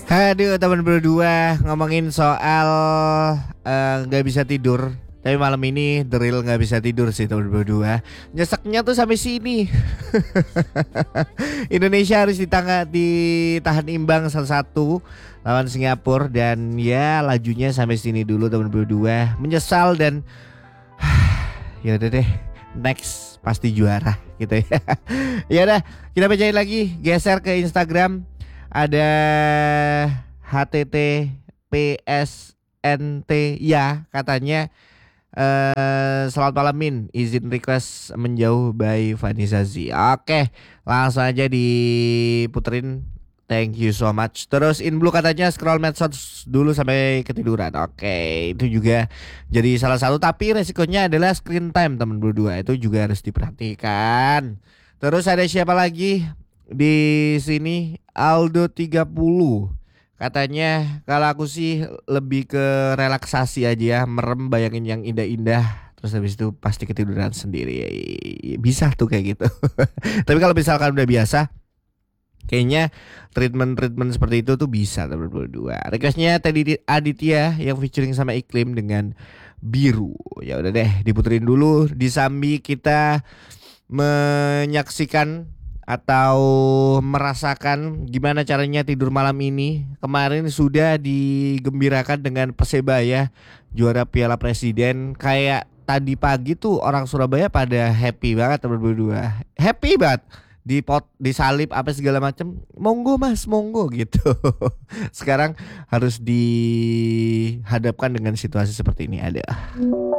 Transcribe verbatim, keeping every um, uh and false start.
Aduh teman berdua ngomongin soal eh, nggak bisa tidur. Tapi malam ini the real nggak bisa tidur sih teman berdua. Nyeseknya tuh sampai sini. Indonesia harus ditangga, ditahan imbang satu satu lawan Singapura. Dan ya lajunya sampai sini dulu teman berdua. Menyesal dan ya udah deh, next pasti juara gitu ya. Ya udah, kita bacain lagi, geser ke Instagram. Ada H T T P S N T ya katanya, eh selamat malam Min, izin request menjauh by Vanessa Z. Oke, langsung aja diputerin. Thank you so much. Terus In Blue katanya scroll medsos dulu sampai ketiduran. Oke, itu juga jadi salah satu, tapi resikonya adalah screen time teman berdua, itu juga harus diperhatikan. Terus ada siapa lagi di sini? Aldo tiga puluh katanya, kalau aku sih lebih ke relaksasi aja ya, merem bayangin yang indah-indah, terus habis itu pasti ketiduran sendiri. Bisa tuh kayak gitu. Tapi kalau misalkan udah biasa, kayaknya treatment-treatment seperti itu tuh bisa teman berdua. Requestnya Teddy Aditya yang featuring sama Iklim dengan Biru. Ya udah deh, diputerin dulu. Di sambi kita menyaksikan atau merasakan gimana caranya tidur malam ini. Kemarin sudah digembirakan dengan Persebaya juara Piala Presiden. Kayak tadi pagi tuh orang Surabaya pada happy banget teman berdua. Happy banget. Dipot, disalib apa segala macam, monggo mas, monggo gitu. Sekarang harus dihadapkan dengan situasi seperti ini. Ada